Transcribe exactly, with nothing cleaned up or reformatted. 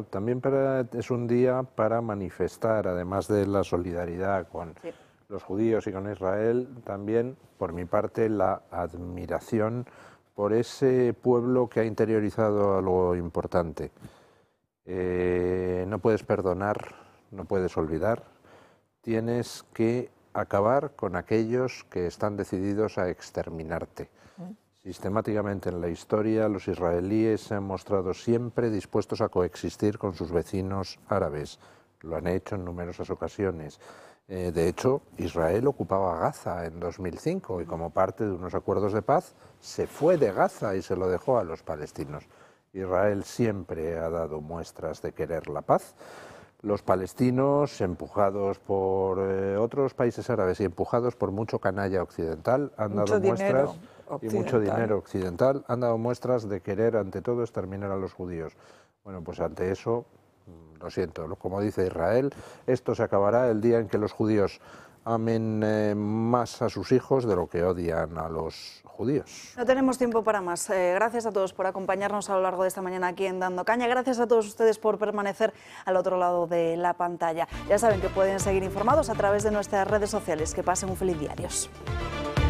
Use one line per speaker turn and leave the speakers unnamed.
Bueno, también para, es un día para manifestar, además de la solidaridad con sí. los judíos y con Israel, también, por mi parte, la admiración por ese pueblo que ha interiorizado algo importante. Eh, no puedes perdonar, no puedes olvidar, tienes que acabar con aquellos que están decididos a exterminarte. ¿Mm? Sistemáticamente en la historia los israelíes se han mostrado siempre dispuestos a coexistir con sus vecinos árabes. Lo han hecho en numerosas ocasiones. Eh, de hecho, Israel ocupaba Gaza en dos mil cinco y como parte de unos acuerdos de paz se fue de Gaza y se lo dejó a los palestinos. Israel siempre ha dado muestras de querer la paz. Los palestinos, empujados por eh, otros países árabes y empujados por mucho canalla occidental, han
mucho
dado muestras
occidental.
y mucho dinero occidental, han dado muestras de querer ante todo exterminar a los judíos. Bueno, pues ante eso, lo siento, como dice Israel, esto se acabará el día en que los judíos amen eh, más a sus hijos de lo que odian a los judíos.
No tenemos tiempo para más. Eh, gracias a todos por acompañarnos a lo largo de esta mañana aquí en Dando Caña. Gracias a todos ustedes por permanecer al otro lado de la pantalla. Ya saben que pueden seguir informados a través de nuestras redes sociales. Que pasen un feliz día. Adiós.